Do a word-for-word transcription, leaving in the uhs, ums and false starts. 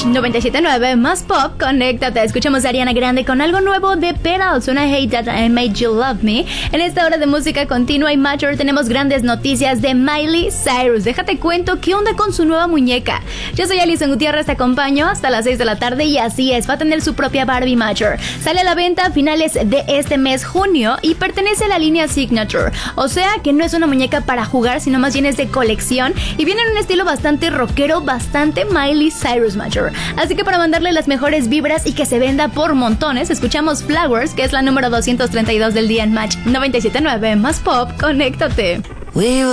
noventa y siete punto nueve más pop, conéctate. Escuchamos a Ariana Grande con algo nuevo de Pedals, una Hate That I Made You Love Me. En esta hora de música continua y mayor tenemos grandes noticias de Miley Cyrus. Déjate cuento qué onda con su nueva muñeca. Yo soy Alison Gutiérrez, te acompaño hasta las seis de la tarde y así es, va a tener su propia Barbie Major. Sale a la venta a finales de este mes, junio, y pertenece a la línea Signature. O sea que no es una muñeca para jugar, sino más bien es de colección y viene en un estilo bastante rockero, bastante Miley Cyrus Major. Así que para mandarle las mejores vibras y que se venda por montones, escuchamos Flowers, que es la número doscientos treinta y dos del día en Match noventa y siete punto nueve más pop, conéctate. We